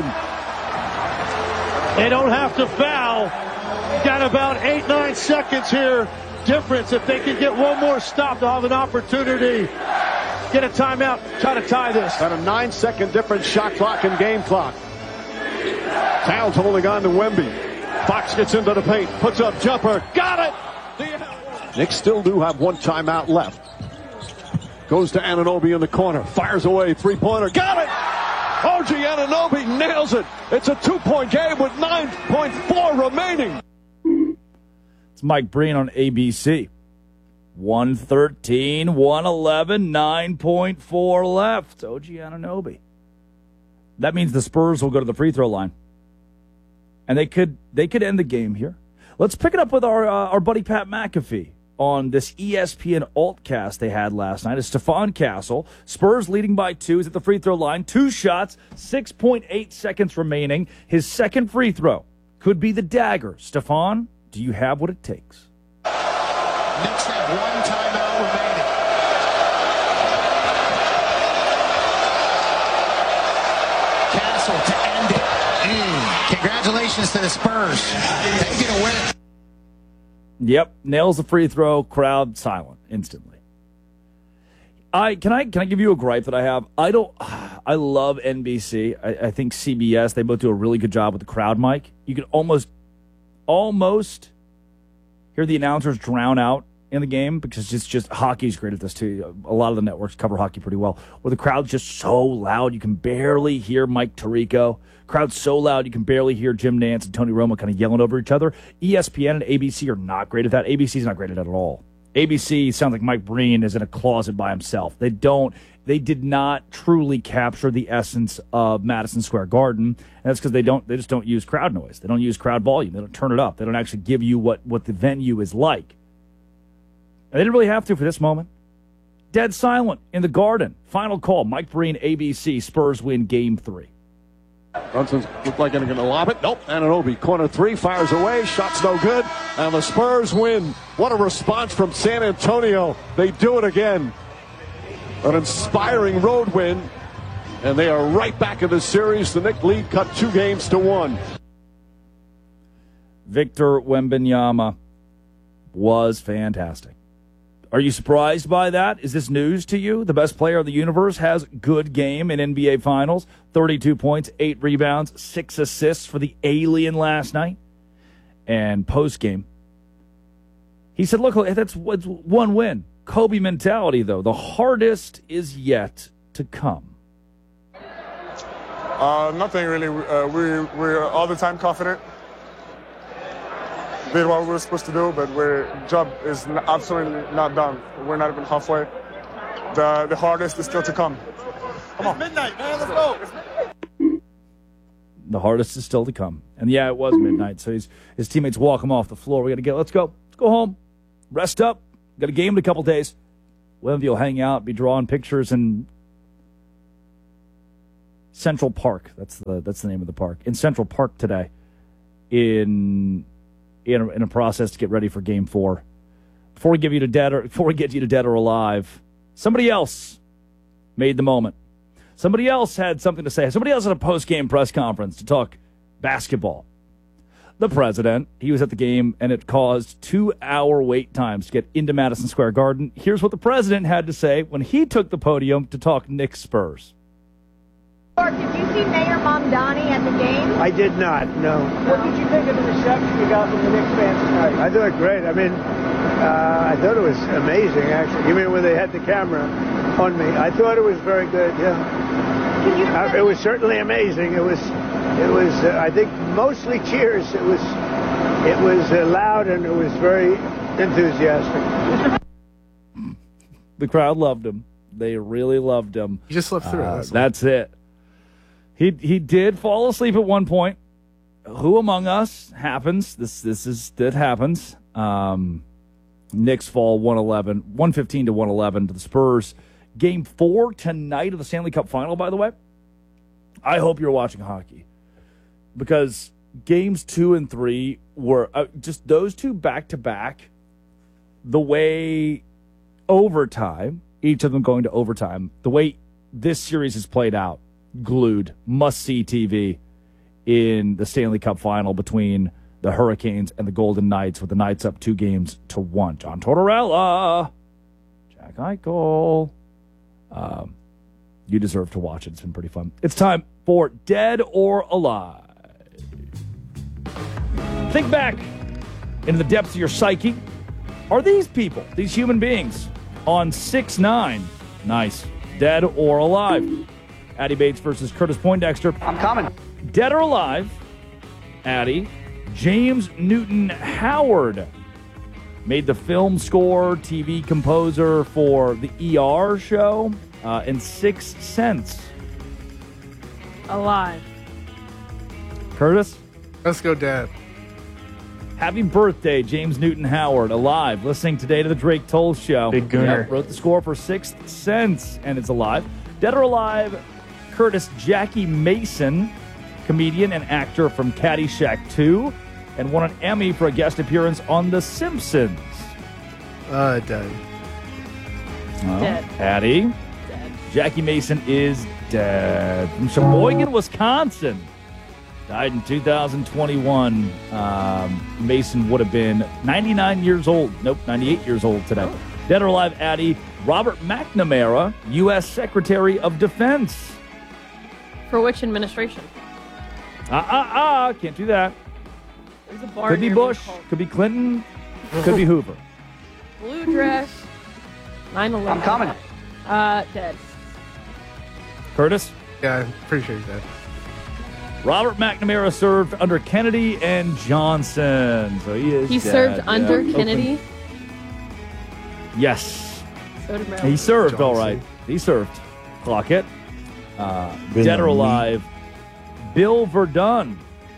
They don't have to foul. Got about eight, nine seconds here. Difference. If they can get one more stop, they'll have an opportunity. Get a timeout, try to tie this. At a nine-second difference, shot clock and game clock. Towns holding on to Wemby. Fox gets into the paint, puts up jumper, got it! Knicks still do have one timeout left. Goes to Anunoby in the corner, fires away, three-pointer, got it! O G Anunoby nails it. It's a two-point game with nine point four remaining. Mike Breen on A B C. one thirteen, one eleven, nine point four left. O G Anunoby. That means the Spurs will go to the free throw line. And they could they could end the game here. Let's pick it up with our uh, our buddy Pat McAfee on this E S P N Altcast they had last night. It's Stephon Castle. Spurs leading by two. He's at the free throw line. Two shots, six point eight seconds remaining. His second free throw could be the dagger. Stephon, do you have what it takes? Knicks have one timeout remaining. Castle to end it. Mm. Congratulations to the Spurs. They get a win. Yep, nails the free throw. Crowd silent instantly. I can I can I give you a gripe that I have? I don't. I love N B C. I, I think C B S. They both do a really good job with the crowd mic. You can almost. Almost hear the announcers drown out in the game because it's just hockey's great at this too. A lot of the networks cover hockey pretty well. Where the crowd's just so loud you can barely hear Mike Tirico. Crowd's so loud you can barely hear Jim Nantz and Tony Romo kind of yelling over each other. E S P N and A B C are not great at that. A B C's not great at that at all. A B C sounds like Mike Breen is in a closet by himself. They don't. They did not truly capture the essence of Madison Square Garden, and that's because they don't. They just don't use crowd noise. They don't use crowd volume. They don't turn it up. They don't actually give you what, what the venue is like. And they didn't really have to for this moment. Dead silent in the Garden. Final call. Mike Breen, A B C. Spurs win Game Three. Brunson looked like they're going to lob it. Nope. Anunoby, corner three, fires away. Shot's no good. And the Spurs win. What a response from San Antonio. They do it again. An inspiring road win. And they are right back in the series. The Knicks lead cut two games to one. Victor Wembanyama was fantastic. Are you surprised by that? Is this news to you? The best player of the universe has good game in N B A Finals. thirty-two points, eight rebounds, six assists for the alien last night. And post-game, He said, look, that's what's one win. Kobe mentality, though. The hardest is yet to come. Uh, nothing really. Uh, we, we're all the time confident. Did what we were supposed to do, but our job is absolutely not done. We're not even halfway. The, the hardest is still to come. Come on. It's midnight, man. Let's go. The hardest is still to come. And, yeah, it was midnight, so he's, his teammates walk him off the floor. We got to get, let's go. Let's go home. Rest up. Got a game in a couple days. One of you will hang out, be drawing pictures in Central Park. That's the that's the name of the park. In Central Park today, in in a, in a process to get ready for Game Four. Before we give you to dead or before we get you to dead or alive, somebody else made the moment. Somebody else had something to say. Somebody else had a post-game press conference to talk basketball. The president, he was at the game, and it caused two-hour wait times to get into Madison Square Garden. Here's what the president had to say when he took the podium to talk Knicks Spurs. Did you see Mayor Mamdani at the game? I did not, no. What did you think of the reception you got from the Knicks fans tonight? I thought great. I mean, uh, I thought it was amazing, actually. You mean when they had the camera on me? I thought it was very good, yeah. Can you uh, it was certainly amazing. It was... It was, uh, I think, mostly cheers. It was, it was uh, loud and it was very enthusiastic. The crowd loved him. They really loved him. He just slept through uh, it. That's it. He he did fall asleep at one point. Who among us happens? This this is that happens. Um, Knicks fall one eleven, one fifteen to one eleven to the Spurs. Game four tonight of the Stanley Cup Final. By the way, I hope you're watching hockey. Because games two and three were uh, just those two back to back. The way overtime, each of them going to overtime, the way this series is played out, glued, must see T V in the Stanley Cup Final between the Hurricanes and the Golden Knights, with the Knights up two games to one. John Tortorella, Jack Eichel. Um, you deserve to watch it. It's been pretty fun. It's time for Dead or Alive. Think back into the depths of your psyche. Are these people, these human beings, on six nine, nice, dead or alive? Addie Bates versus Curtis Poindexter. I'm coming. Dead or alive, Addie, James Newton Howard made the film score, T V composer for the E R show, uh, and Sixth Sense. Alive. Curtis? Let's go dead. Happy birthday, James Newton Howard, alive, listening today to the Drake Toll Show. Big gooner. Yep, wrote the score for Sixth Sense, and it's alive. Dead or alive, Curtis Jackie Mason, comedian and actor from Caddyshack two, and won an Emmy for a guest appearance on The Simpsons. Uh, dead. Oh, Dead. Addie. Dead. Jackie Mason is dead. From Sheboygan, Wisconsin. Died in two thousand twenty-one. Um, Mason would have been ninety-nine years old. Nope, ninety-eight years old today. Oh. Dead or alive, Addie. Robert McNamara, U S Secretary of Defense. For which administration? Ah, ah, ah. Can't do that. There's a bar Could be near me Bush. called Could be Clinton. Could be Hoover. Blue dress. nine eleven. I'm coming. Uh, dead. Curtis? Yeah, I'm pretty sure he's dead. Robert McNamara served under Kennedy and Johnson. So he is He dead. served Yeah. under Open- Kennedy. Yes. So did Marilyn. He served, Johnson. all right. He served. Clock it. Uh, Been dead or on me. alive, Bill Verdun.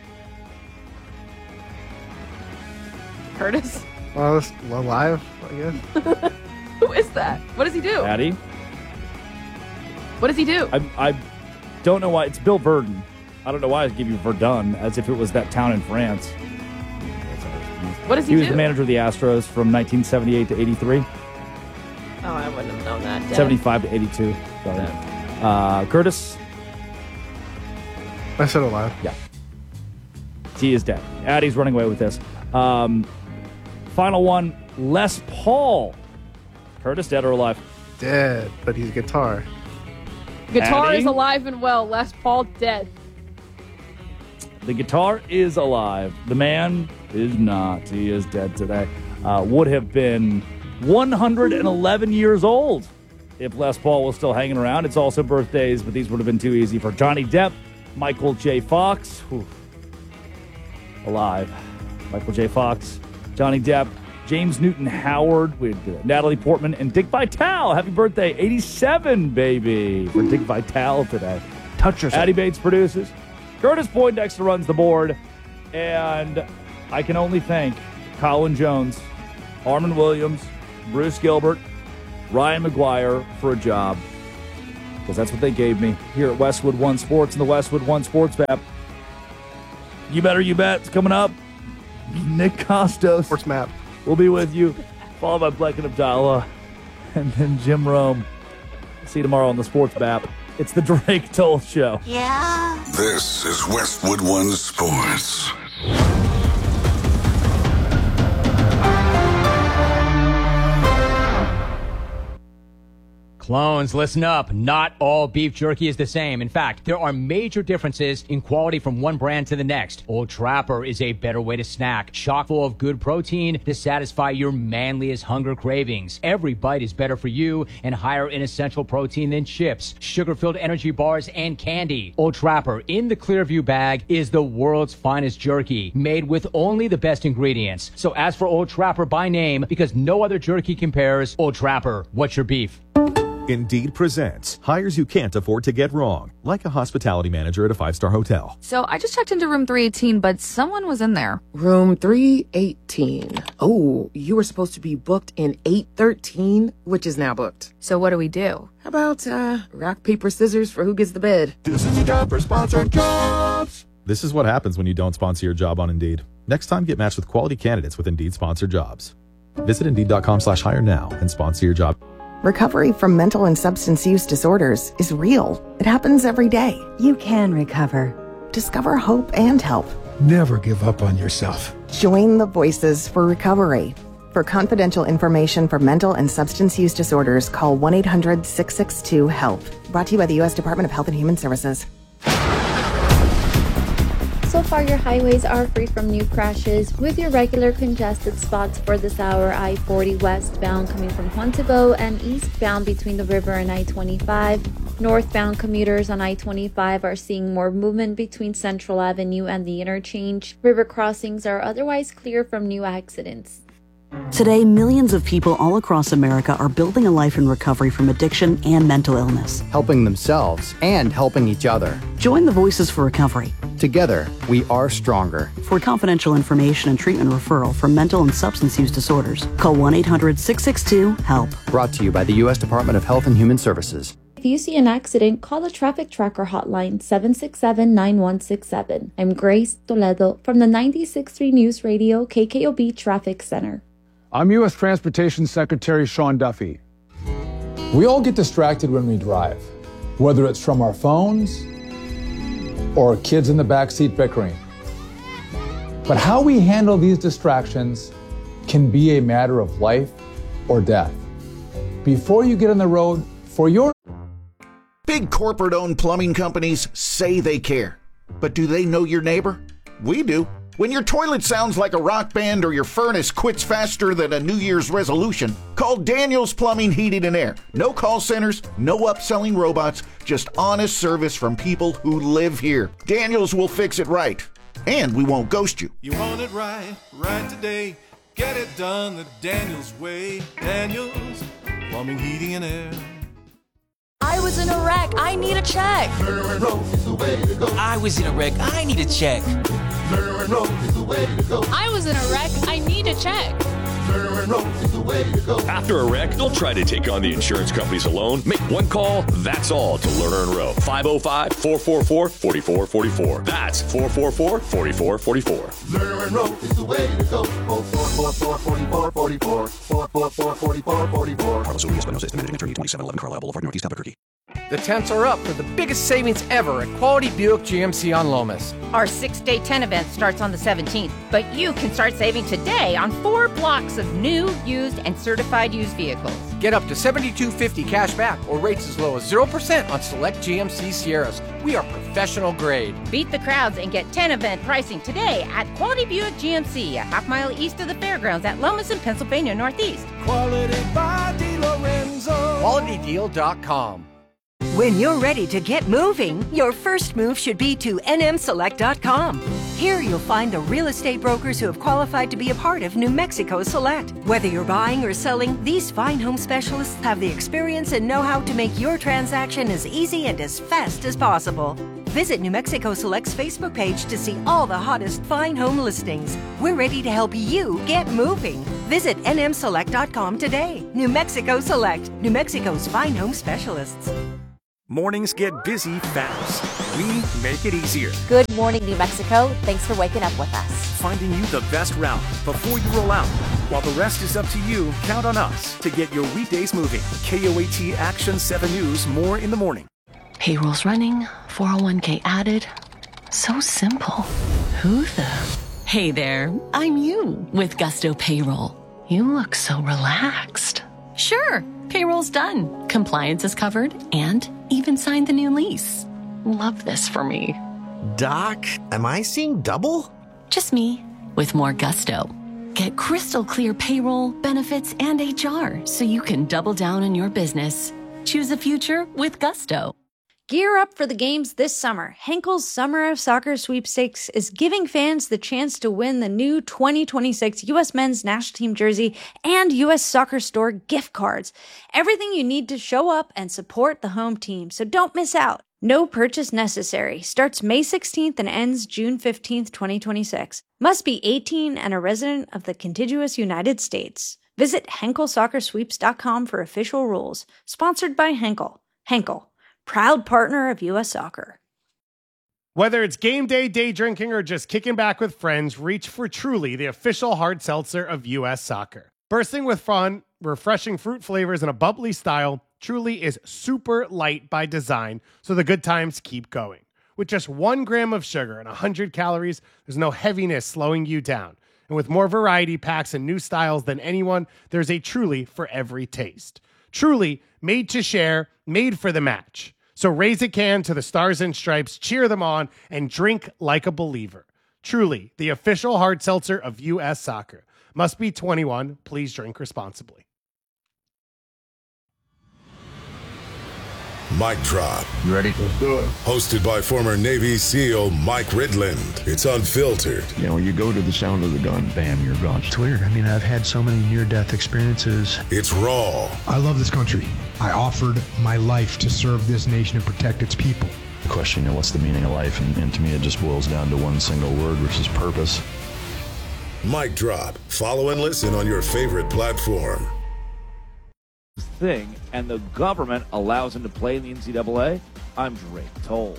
Curtis. Well, it's alive, I guess. Who is that? What does he do? Patty. What does he do? I, I don't know why. It's Bill Verdun. I don't know why I give you Verdun as if it was that town in France. What does he, He was do? the manager of the Astros from nineteen seventy-eight to eighty-three. Oh, I wouldn't have known that. Dead. seventy-five to eighty-two. Sorry. Uh, Curtis. I said alive. Yeah. He is dead. Addie's running away with this. Um, final one, Les Paul. Curtis, dead or alive? Dead, but he's guitar. Guitar Addie? is alive and well. Les Paul dead. The guitar is alive. The man is not. He is dead today. uh, would have been one hundred eleven years old if Les Paul was still hanging around. It's also birthdays, but these would have been too easy for Johnny Depp, Michael J. Fox, whew, alive. Michael J. Fox, Johnny Depp, James Newton Howard, with uh, Natalie Portman, and Dick Vitale. Happy birthday, eighty-seven, baby, for Dick Vitale today. Touch yourself. Addie Bates produces. Curtis Poindexter runs the board. And I can only thank Colin Jones, Armin Williams, Bruce Gilbert, Ryan McGuire for a job. Because that's what they gave me here at Westwood One Sports and the Westwood One Sports Map. You Better You Bet. It's coming up. Nick Costos. Sports Map. We'll be with you. Followed by Bleck and Abdallah. And then Jim Rome. See you tomorrow on the Sports Map. It's the Drake Toll Show. Yeah. This is Westwood One Sports. Clones, listen up. Not all beef jerky is the same. In fact, there are major differences in quality from one brand to the next. Old Trapper is a better way to snack, chock full of good protein to satisfy your manliest hunger cravings. Every bite is better for you and higher in essential protein than chips, sugar-filled energy bars, and candy. Old Trapper in the Clearview bag is the world's finest jerky, made with only the best ingredients. So ask for Old Trapper by name because no other jerky compares. Old Trapper, what's your beef? Indeed presents hires you can't afford to get wrong, like a hospitality manager at a five-star hotel. So I just checked into room three eighteen, but someone was in there. Room three eighteen. Oh, you were supposed to be booked in eight thirteen, which is now booked. So what do we do? How about uh, rock, paper, scissors for who gets the bed? This is a job for sponsored jobs. This is what happens when you don't sponsor your job on Indeed. Next time, get matched with quality candidates with Indeed sponsored jobs. Visit Indeed.com slash hire now and sponsor your job. Recovery from mental and substance use disorders is real. It happens every day. You can recover. Discover hope and help. Never give up on yourself. Join the Voices for Recovery. For confidential information for mental and substance use disorders, call one eight hundred six six two HELP. Brought to you by the U S Department of Health and Human Services. So far, your highways are free from new crashes, with your regular congested spots for this hour: I forty westbound coming from Quantico and eastbound between the river and I twenty-five. Northbound commuters on I twenty-five are seeing more movement between Central Avenue and the interchange. River crossings are otherwise clear from new accidents. Today, millions of people all across America are building a life in recovery from addiction and mental illness, helping themselves and helping each other. Join the Voices for Recovery. Together, we are stronger. For confidential information and treatment referral for mental and substance use disorders, call one eight hundred six six two HELP. Brought to you by the U S Department of Health and Human Services. If you see an accident, call the Traffic Tracker hotline seven six seven, nine one six seven. I'm Grace Toledo from the ninety-six point three News Radio K K O B Traffic Center. I'm U S Transportation Secretary Sean Duffy. We all get distracted when we drive, whether it's from our phones or kids in the backseat bickering. But how we handle these distractions can be a matter of life or death. Before you get on the road for your... Big corporate-owned plumbing companies say they care. But do they know your neighbor? We do. When your toilet sounds like a rock band or your furnace quits faster than a New Year's resolution, call Daniels Plumbing, Heating and Air. No call centers, no upselling robots, just honest service from people who live here. Daniels will fix it right, and we won't ghost you. You want it right, right today. Get it done the Daniels way. Daniels Plumbing, Heating and Air. I was in a wreck. I need a check. Lerner and Rose is the way to go. I was in a wreck. I need a check. Lerner and Rose is the way to go. I was in a wreck. I need a check. Lerner and Rose is the way to go. After a wreck, don't try to take on the insurance companies alone. Make one call, that's all, to Lerner and Rowe. five oh five, four four four, four four four four. That's four four four, four four four four. Lerner and Rose is the way to go. four four four, four four four, four four. four four four, four four four four. Carlos Urias, Espinosa, estimated attorney, twenty-seven eleven Carlisle Boulevard, Northeast Albuquerque. The tents are up for the biggest savings ever at Quality Buick G M C on Lomas. Our six-day tent event starts on the seventeenth, but you can start saving today on four blocks of new, used, and certified used vehicles. Get up to seventy-two fifty cash back or rates as low as zero percent on select G M C Sierras. We are professional grade. Beat the crowds and get tent event pricing today at Quality Buick G M C, a half mile east of the fairgrounds at Lomas in Pennsylvania Northeast. Quality by DeLorenzo. Quality Deal dot com. When you're ready to get moving, your first move should be to N M Select dot com. Here you'll find the real estate brokers who have qualified to be a part of New Mexico Select. Whether you're buying or selling, these fine home specialists have the experience and know-how to make your transaction as easy and as fast as possible. Visit New Mexico Select's Facebook page to see all the hottest fine home listings. We're ready to help you get moving. Visit N M Select dot com today. New Mexico Select, New Mexico's fine home specialists. Mornings get busy fast. We make it easier. Good morning, New Mexico. Thanks for waking up with us. Finding you the best route before you roll out. While the rest is up to you, count on us to get your weekdays moving. K O A T Action seven News, more in the morning. Payroll's running, four oh one k added. So simple. Who the? Hey there, I'm you with Gusto Payroll. You look so relaxed. Sure, payroll's done. Compliance is covered and even signed the new lease. Love this for me. Doc, am I seeing double? Just me with more gusto. Get crystal clear payroll, benefits, and H R so you can double down on your business. Choose a future with Gusto. Gear up for the games this summer. Henkel's Summer of Soccer Sweepstakes is giving fans the chance to win the new twenty twenty-six U S Men's National Team jersey and U S Soccer Store gift cards. Everything you need to show up and support the home team, so don't miss out. No purchase necessary. Starts May sixteenth and ends June fifteenth, twenty twenty-six. Must be eighteen and a resident of the contiguous United States. Visit Henkel Soccer Sweeps dot com for official rules. Sponsored by Henkel. Henkel, proud partner of U S Soccer. Whether it's game day, day drinking, or just kicking back with friends, reach for Truly, the official hard seltzer of U S Soccer. Bursting with fun, refreshing fruit flavors, and a bubbly style, Truly is super light by design, so the good times keep going. With just one gram of sugar and one hundred calories, there's no heaviness slowing you down. And with more variety packs and new styles than anyone, there's a Truly for every taste. Truly, made to share, made for the match. So raise a can to the Stars and Stripes, cheer them on, and drink like a believer. Truly, the official hard seltzer of U S Soccer. Must be twenty-one. Please drink responsibly. Mic Drop. You ready? Let's do it. Hosted by former Navy SEAL Mike Ridland. It's unfiltered. You know, you go to the sound of the gun, bam, you're gone. It's weird. I mean, I've had so many near-death experiences. It's raw. I love this country. I offered my life to serve this nation and protect its people. The question, you know, what's the meaning of life? And, and to me, it just boils down to one single word, which is purpose. Mic Drop. Follow and listen on your favorite platform. Thing, and the government allows him to play in the N C double A? I'm Drake Toll.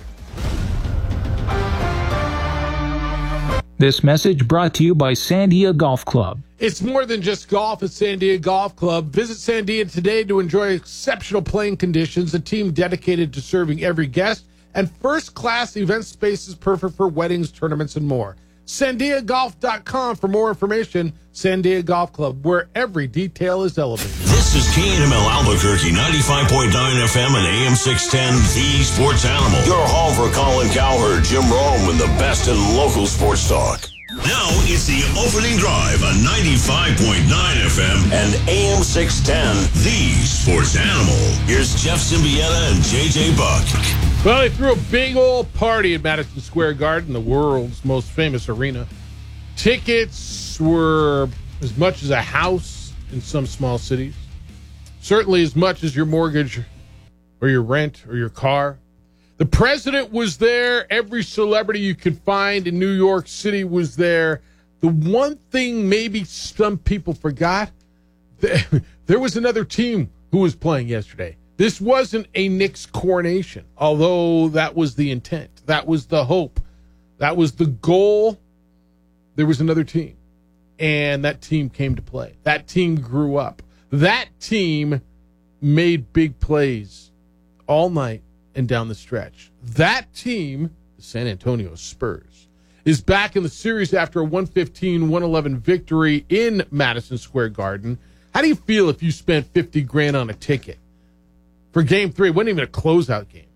This message brought to you by Sandia Golf Club. It's more than just golf at Sandia Golf Club. Visit Sandia today to enjoy exceptional playing conditions, a team dedicated to serving every guest, and first-class event spaces perfect for weddings, tournaments, and more. Sandia Golf dot com for more information. Sandia Golf Club, where every detail is elevated. This is K N M L Albuquerque, ninety-five point nine F M and A M six ten, The Sports Animal. Your home for Colin Cowherd, Jim Rome, and the best in local sports talk. Now it's the opening drive on ninety-five point nine F M and A M six ten, The Sports Animal. Here's Jeff Symbieta and J J Buck. Well, they threw a big old party at Madison Square Garden, the world's most famous arena. Tickets were as much as a house in some small cities. Certainly as much as your mortgage or your rent or your car. The president was there. Every celebrity you could find in New York City was there. The one thing maybe some people forgot, there was another team who was playing yesterday. This wasn't a Knicks coronation, although that was the intent. That was the hope. That was the goal. There was another team, and that team came to play. That team grew up. That team made big plays all night and down the stretch. That team, the San Antonio Spurs, is back in the series after a one fifteen one eleven victory in Madison Square Garden. How do you feel if you spent fifty grand on a ticket for game three? It wasn't even a closeout game.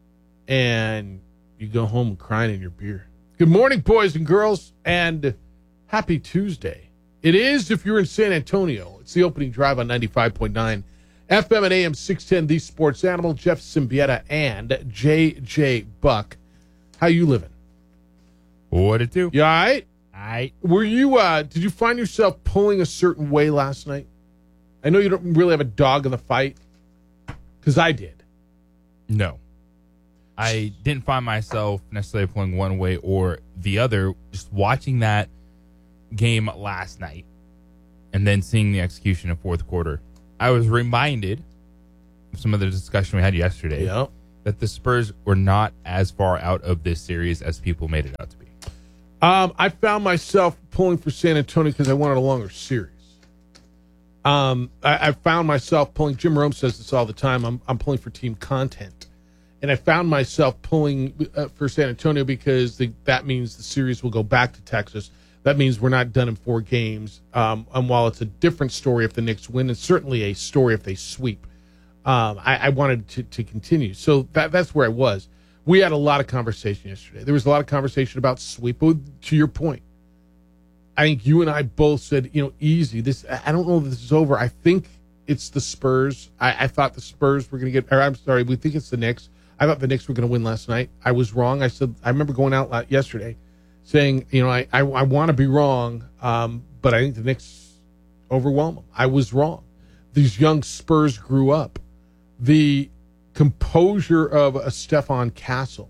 And you go home crying in your beer. Good morning, boys and girls, and happy Tuesday. It is if you're in San Antonio. It's the opening drive on ninety-five point nine F M and A M six ten, the Sports Animal. Jeff Symbieta and J J Buck. How you living? What it do? You all right? All right. Were you, uh, did you find yourself pulling a certain way last night? I know you don't really have a dog in the fight, because I did. No. I didn't find myself necessarily pulling one way or the other. Just watching that game last night and then seeing the execution in fourth quarter, I was reminded of some of the discussion we had yesterday yep. that the Spurs were not as far out of this series as people made it out to be. Um, I found myself pulling for San Antonio because I wanted a longer series. Um, I, I found myself pulling. Jim Rome says this all the time. I'm, I'm pulling for team content, and I found myself pulling uh, for San Antonio because the, that means the series will go back to Texas. That means we're not done in four games. Um, and while it's a different story if the Knicks win, it's certainly a story if they sweep. Um, I, I wanted to, to continue, so that, that's where I was. We had a lot of conversation yesterday. There was a lot of conversation about sweep. But to your point, I think you and I both said, you know, easy. This I don't know if this is over. I think it's the Spurs. I, I thought the Spurs were going to get, or I'm sorry, we think it's the Knicks. I thought the Knicks were going to win last night. I was wrong. I said, I remember going out yesterday saying, you know, I, I, I want to be wrong, um, but I think the Knicks overwhelm them. I was wrong. These young Spurs grew up. The composure of a Stephon Castle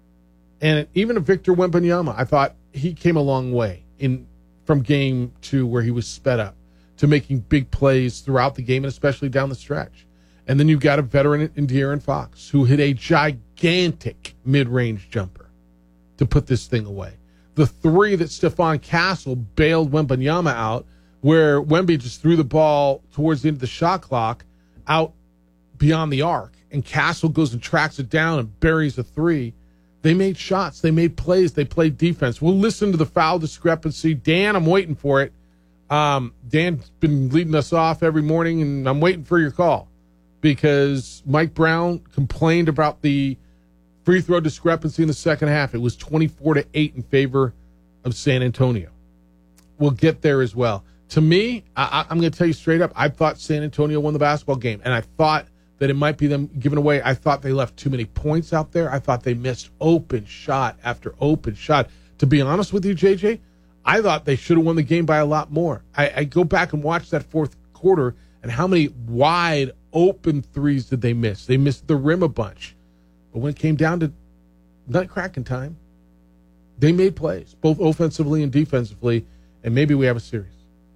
and even a Victor Wembanyama, I thought he came a long way in from game two where he was sped up to making big plays throughout the game and especially down the stretch. And then you've got a veteran in De'Aaron Fox who hit a gigantic mid-range jumper to put this thing away. The three that Stephon Castle bailed Wembanyama out, where Wemby just threw the ball towards the end of the shot clock out beyond the arc, and Castle goes and tracks it down and buries a three. They made shots. They made plays. They played defense. We'll listen to the foul discrepancy. Dan, I'm waiting for it. Um, Dan's been leading us off every morning, and I'm waiting for your call because Mike Brown complained about the free throw discrepancy in the second half. It was twenty-four to eight in favor of San Antonio. We'll get there as well. To me, I, I'm going to tell you straight up, I thought San Antonio won the basketball game, and I thought that it might be them giving away. I thought they left too many points out there. I thought they missed open shot after open shot. To be honest with you, J J, I thought they should have won the game by a lot more. I, I go back and watch that fourth quarter, and how many wide open threes did they miss? They missed the rim a bunch. But when it came down to nut-cracking time, they made plays, both offensively and defensively, and maybe we have a series.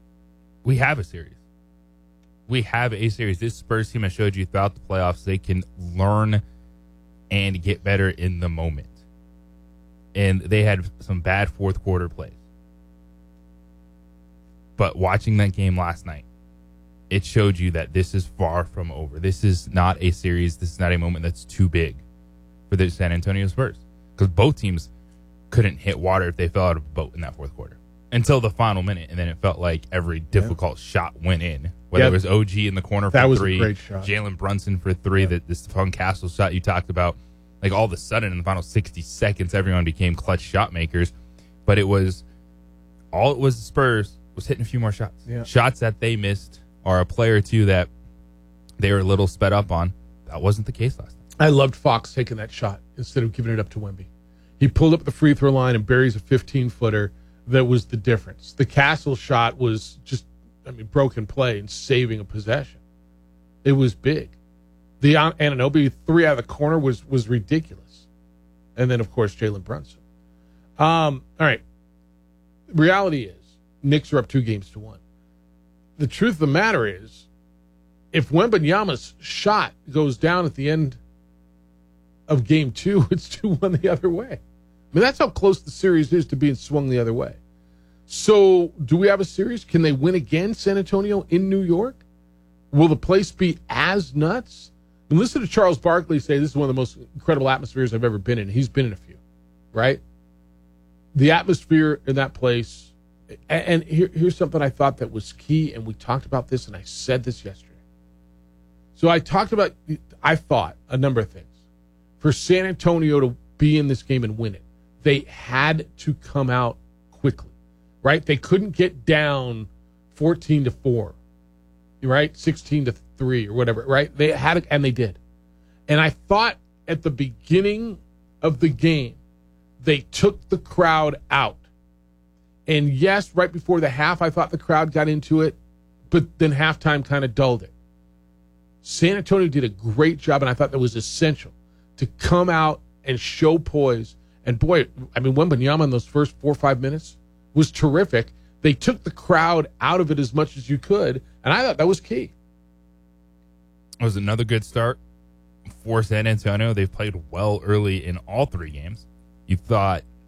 We have a series. We have a series. This Spurs team has showed you throughout the playoffs they can learn and get better in the moment. And they had some bad fourth quarter plays. But watching that game last night, it showed you that this is far from over. This is not a series. This is not a moment that's too big for the San Antonio Spurs. Because both teams couldn't hit water if they fell out of a boat in that fourth quarter. Until the final minute, and then it felt like every difficult yeah. shot went in. Whether yeah. it was O G in the corner for that was three, a great shot. Jalen Brunson for three, yeah. the, the Stephon Castle shot you talked about. Like all of a sudden in the final sixty seconds, everyone became clutch shot makers. But it was, all it was the Spurs was hitting a few more shots. Yeah. Shots that they missed or a play or two that they were a little sped up on. That wasn't the case last night. I loved Fox taking that shot instead of giving it up to Wemby. He pulled up the free throw line and buries a fifteen-footer. That was the difference. The Castle shot was just, I mean, broken play and saving a possession. It was big. The Anunoby three out of the corner was was ridiculous. And then, of course, Jalen Brunson. Um, all right. Reality is, Knicks are up two games to one. The truth of the matter is, if Wembanyama's shot goes down at the end of game two, it's two one the other way. I mean, that's how close the series is to being swung the other way. So, do we have a series? Can they win again, San Antonio, in New York? Will the place be as nuts? And listen to Charles Barkley say this is one of the most incredible atmospheres I've ever been in. He's been in a few, right? The atmosphere in that place. And, and here, here's something I thought that was key, and we talked about this, and I said this yesterday. So I talked about, I thought, a number of things. For San Antonio to be in this game and win it, they had to come out quickly, right? They couldn't get down fourteen to four, right? sixteen to three or whatever, right? They had it, and they did. And I thought at the beginning of the game, they took the crowd out. And yes, right before the half, I thought the crowd got into it, but then halftime kind of dulled it. San Antonio did a great job, and I thought that was essential to come out and show poise. And boy, I mean, Wembanyama in those first four or five minutes was terrific. They took the crowd out of it as much as you could, and I thought that was key. It was another good start for San Antonio. They've played well early in all three games. You thought